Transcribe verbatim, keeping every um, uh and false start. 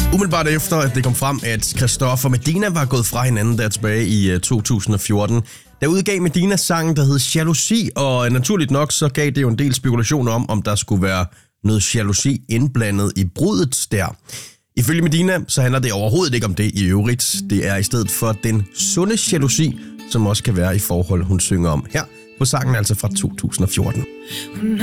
Umiddelbart efter, at det kom frem, at Christoffer og Medina var gået fra hinanden der tilbage i to tusind og fjorten, der udgav Medina sangen, der hed Jalousi, og naturligt nok så gav det jo en del spekulationer om, om der skulle være noget jalousi indblandet i bruddet der. Ifølge Medina, så handler det overhovedet ikke om det i øvrigt. Det er i stedet for den sunde jalousi, som også kan være i forhold, hun synger om her på sangen, altså fra to tusind og fjorten.